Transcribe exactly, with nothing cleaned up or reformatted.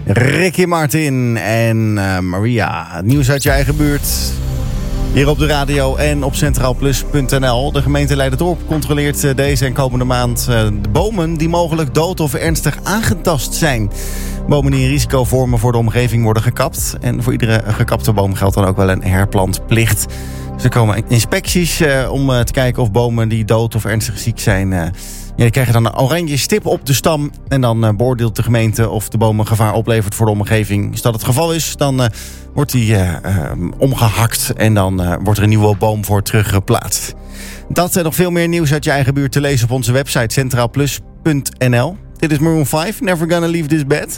Ricky Martin en uh, Maria. Het nieuws uit je eigen buurt. Hier op de radio en op centraalplus punt n l. De gemeente Leiderdorp controleert deze en komende maand de bomen die mogelijk dood of ernstig aangetast zijn. Bomen die een risico vormen voor de omgeving worden gekapt. En voor iedere gekapte boom geldt dan ook wel een herplantplicht. Dus er komen inspecties uh, om uh, te kijken of bomen die dood of ernstig ziek zijn... Uh, Ja, die krijgen dan een oranje stip op de stam. En dan uh, beoordeelt de gemeente of de boom een gevaar oplevert voor de omgeving. Als dat het geval is, dan uh, wordt die uh, uh, omgehakt. En dan uh, wordt er een nieuwe boom voor teruggeplaatst. Dat en nog veel meer nieuws uit je eigen buurt te lezen op onze website centraalplus punt n l. Dit is Maroon vijf, Never Gonna Leave This Bed.